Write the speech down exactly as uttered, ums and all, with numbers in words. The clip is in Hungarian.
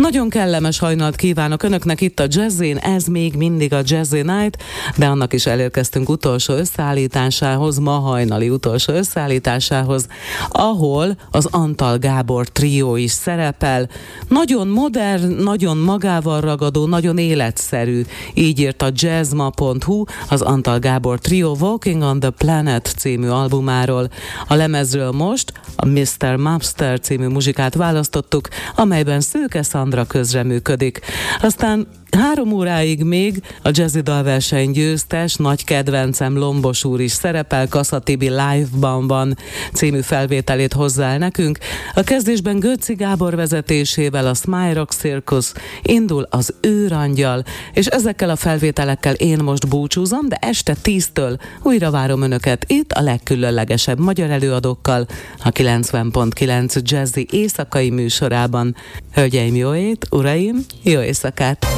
Nagyon kellemes hajnalt kívánok Önöknek itt a Jazzin, ez még mindig a Jazzy Night, de annak is elérkeztünk utolsó összeállításához, ma hajnali utolsó összeállításához, ahol az Antal Gábor trió is szerepel. Nagyon modern, nagyon magával ragadó, nagyon életszerű, így írt a jazzma pont hu az Antal Gábor trió Walking on the Planet című albumáról. A lemezről most a miszter Mobster című muzsikát választottuk, amelyben Szőke Szandra közreműködik. Aztán három óráig még a jazzy dalverseny győztes, nagy kedvencem Lombos úr is szerepel, Kassa Tibi Live-ban van című felvételét hozzá el nekünk. A kezdésben Göczi Gábor vezetésével a Smile Rock Circus indul az Őrangyal, és ezekkel a felvételekkel én most búcsúzom, de este tíztől újra várom Önöket itt a legkülönlegesebb magyar előadókkal a kilencven pont kilenc Jazzy éjszakai műsorában. Hölgyeim, jó ét, uraim, jó éjszakát!